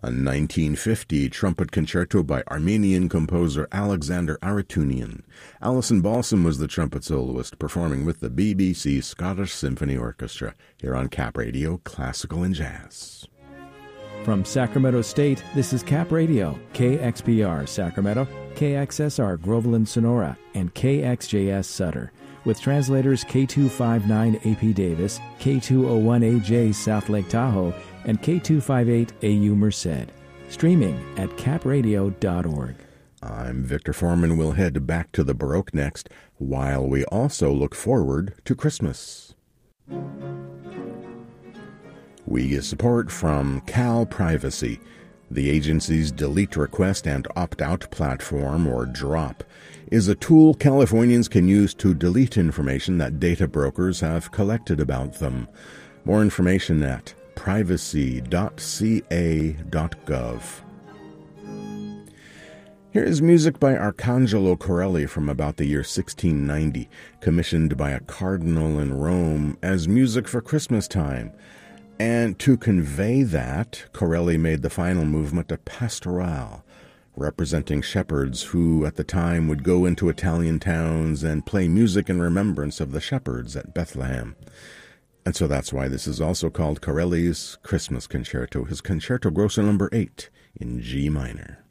a 1950 trumpet concerto by Armenian composer Alexander Aratunian. Alison Balsam was the trumpet soloist, performing with the BBC Scottish Symphony Orchestra, here on Cap Radio Classical and Jazz. From Sacramento State, this is Cap Radio, KXPR Sacramento, KXSR Groveland Sonora, and KXJS Sutter, with translators K259 AP Davis, K201AJ South Lake Tahoe, and K258 AU Merced. Streaming at capradio.org. I'm Victor Foreman. We'll head back to the Baroque next, while we also look forward to Christmas. We get support from Cal Privacy, the agency's delete request and opt-out platform, or DROP, is a tool Californians can use to delete information that data brokers have collected about them. More information at privacy.ca.gov. Here is music by Arcangelo Corelli from about the year 1690, commissioned by a cardinal in Rome as music for Christmas time. And to convey that, Corelli made the final movement a pastoral, representing shepherds who at the time would go into Italian towns and play music in remembrance of the shepherds at Bethlehem. And so that's why this is also called Corelli's Christmas Concerto, his Concerto Grosso No. 8 in G minor.